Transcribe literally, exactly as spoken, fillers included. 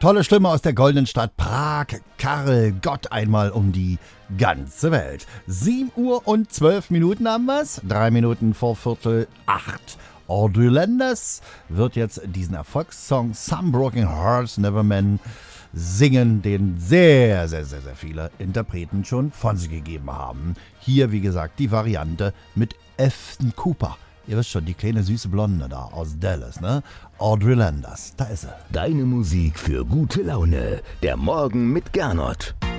Tolle Stimme aus der goldenen Stadt Prag. Karel Gott einmal um die ganze Welt. sieben Uhr und zwölf Minuten haben wir's. Drei Minuten vor Viertel acht. Audrey Landers wird jetzt diesen Erfolgssong Some Broken Hearts Never Men singen, den sehr, sehr, sehr, sehr viele Interpreten schon von sich gegeben haben. Hier, wie gesagt, die Variante mit Afton Cooper. Ihr wisst schon, die kleine süße Blonde da aus Dallas, ne? Audrey Landers, da ist sie. Deine Musik für gute Laune. Der Morgen mit Gernot.